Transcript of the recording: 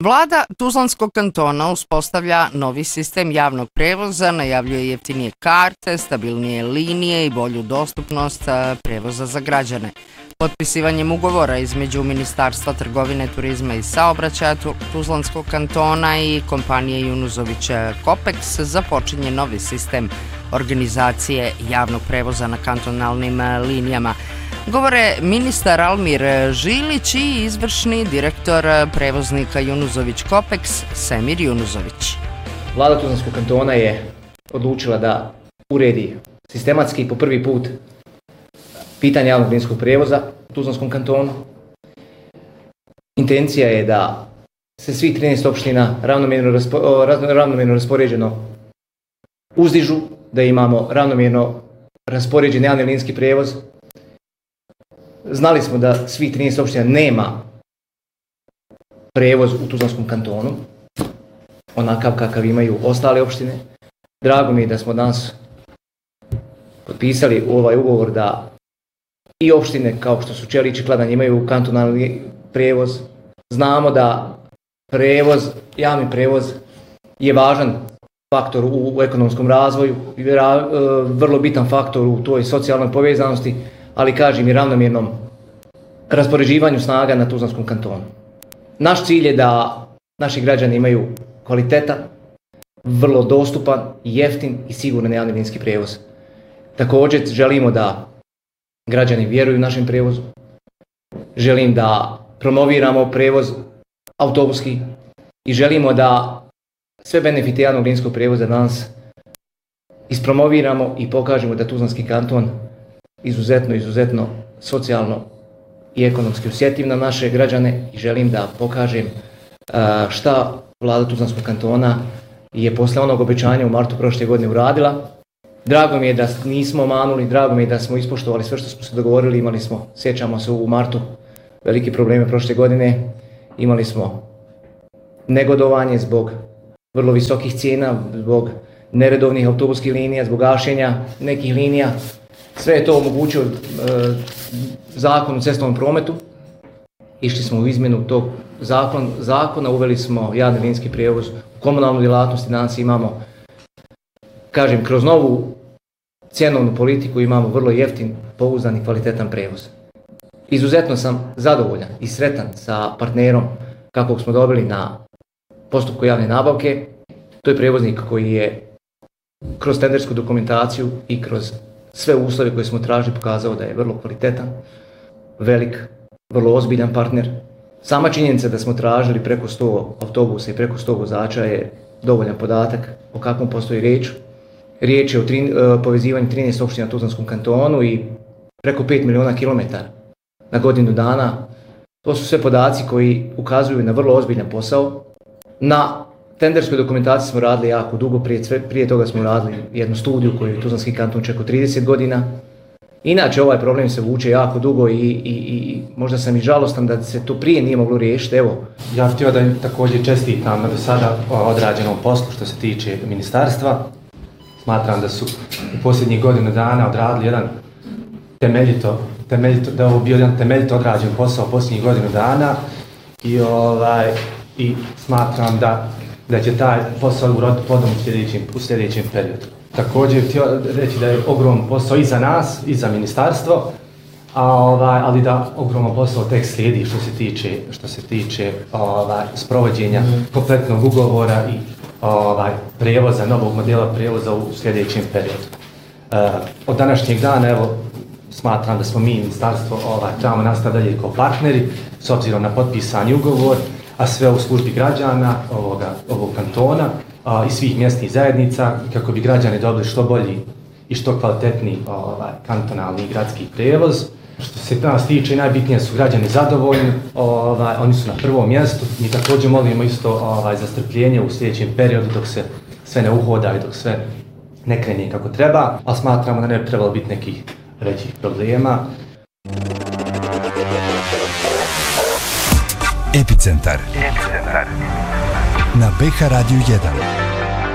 Vlada Tuzlanskog kantona uspostavlja novi sistem javnog prevoza, najavljuje jeftinije karte, stabilnije linije i bolju dostupnost prevoza za građane. Potpisivanjem ugovora između Ministarstva trgovine, turizma i saobraćaja Tuzlanskog kantona i kompanije Junuzović Copex započinje novi sistem organizacije javnog prevoza na kantonalnim linijama. Govore ministar Almir Žilić i izvršni direktor prevoznika Junuzović Copex Semir Junuzović. Vlada Tuzlanskog kantona je odlučila da uredi sistematski po prvi put pitanje javnog linijskog prevoza u Tuzlanskom kantonu. Intencija je da se svih 13 opština ravnomjerno raspoređeno uzdižu, da imamo ravnomjerno raspoređen javni linijski prevoz. Znali smo da svih 13 opština nema prevoz u Tuzlanskom kantonu, onakav kakav imaju ostale opštine. Drago mi je da smo danas potpisali ovaj ugovor da i opštine kao što su Čelić i Kladanj imaju kantonalni prevoz. Znamo da javni prevoz je važan faktor u ekonomskom razvoju, vrlo bitan faktor u toj socijalnoj povezanosti, ali kažem i ravnomjernom raspoređivanju snaga na Tuzlanskom kantonu. Naš cilj je da naši građani imaju kvalitetan, vrlo dostupan, jeftin i siguran javni linijski prevoz. Također želimo da građani vjeruju našem prevozu. Želim da promoviramo prevoz autobuski i želimo da sve benefite javnog linijskog prevoza danas ispromoviramo i pokažemo da Tuzlanski kanton izuzetno socijalno i ekonomski osjetljiv na naše građane i želim da pokažem šta Vlada Tuzlanskog kantona je posle onog obećanja u martu prošle godine uradila. Drago mi je da nismo manuli, drago mi je da smo ispoštovali sve što smo se dogovorili. Imali smo, sjećamo se u martu, velike probleme prošle godine. Imali smo negodovanje zbog vrlo visokih cijena, zbog neredovnih autobuskih linija, zbog gašenja nekih linija. Sve je to omogućio zakon o cestovnom prometu. Išli smo u izmjenu tog zakona, uveli smo javni linijski prijevoz u komunalnu djelatnost i danas imamo, kažem, kroz novu cjenovnu politiku imamo vrlo jeftin, pouzdan i kvalitetan prevoz. Izuzetno sam zadovoljan i sretan sa partnerom kakvog smo dobili na postupku javne nabavke. To je prevoznik koji je kroz tendersku dokumentaciju i kroz sve uslove koje smo tražili pokazao da je vrlo kvalitetan, velik, vrlo ozbiljan partner. Sama činjenica da smo tražili preko 100 autobusa i preko 100 vozača je dovoljan podatak o kakvom postoji riječ. Riječ je o povezivanju 13 opština u Tuzlanskom kantonu i preko 5 miliona kilometara na godinu dana. To su sve podaci koji ukazuju na vrlo ozbiljan posao. Na tenderskoj dokumentaciji smo radili jako dugo, prije toga smo radili jednu studiju koju je Tuzlanski kanton čekao 30 godina. Inače, ovaj problem se vuče jako dugo i možda sam i žalostan da se to prije nije moglo riješiti. Evo. Ja bih htio da im također čestitam na do sada odrađenom poslu što se tiče ministarstva. Smatram da su u posljednjih godinu dana odradili jedan da ovo bio jedan temeljito odrađen posao posljednjih godinu dana i smatram da će taj posao uroditi plodom u sljedećem periodu. Također htio reći da je ogroman posao i za nas, i za ministarstvo, ali da ogroman posao tek slijedi što se tiče sprovođenja kompletnog ugovora i prijevoza, novog modela prijevoza u sljedećem periodu. Od današnjeg dana, evo, smatram da smo mi ministarstvo trebamo nastaviti dalje kao partneri s obzirom na potpisani ugovor, a sve u službi građana ovog kantona i svih mjesnih zajednica kako bi građani dobili što bolji i što kvalitetniji kantonalni i gradski prevoz. Što se nas tiče, najbitnije su građani zadovoljni, oni su na prvom mjestu. Mi također molimo isto za strpljenje u sljedećem periodu dok se sve ne uhoda i dok sve ne krene kako treba, ali smatramo da ne bi trebalo biti nekih većih problema. Epicentar na BH Radio 1.